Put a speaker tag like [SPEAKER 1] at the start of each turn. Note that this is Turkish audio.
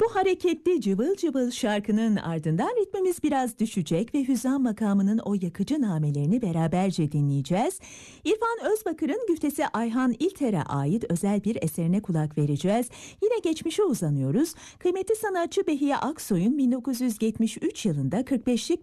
[SPEAKER 1] Bu hareketli cıvıl cıvıl şarkının ardından ritmimiz biraz düşecek ve hüzan makamının o yakıcı namelerini beraberce dinleyeceğiz. İrfan Özbakır'ın güftesi Ayhan İlter'e ait özel bir eserine kulak vereceğiz. Yine geçmişe uzanıyoruz. Kıymetli sanatçı Behiye Aksoy'un 1973 yılında 45'lik